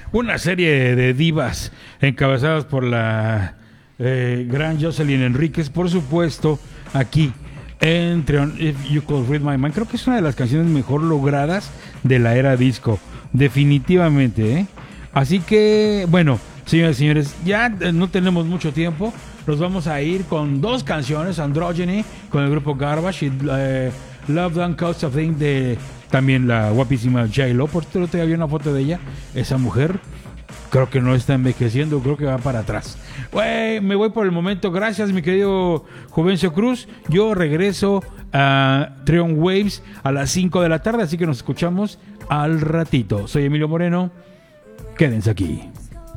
una serie de divas encabezadas por la gran Jocelyn Enríquez, por supuesto, aquí en If You Could Read My Mind. Creo que es una de las canciones mejor logradas de la era disco, definitivamente, ¿eh? Así que, bueno, señoras y señores, ya no tenemos mucho tiempo. Nos vamos a ir con dos canciones, Androgyny con el grupo Garbage y Love Don't Cost a Thing de también la guapísima J-Lo. Por cierto, te había una foto de ella. Esa mujer creo que no está envejeciendo, creo que va para atrás. Me voy por el momento. Gracias, mi querido Juvencio Cruz. Yo regreso a Trion Waves a las 5 de la tarde, así que nos escuchamos al ratito. Soy Emilio Moreno. Quédense aquí.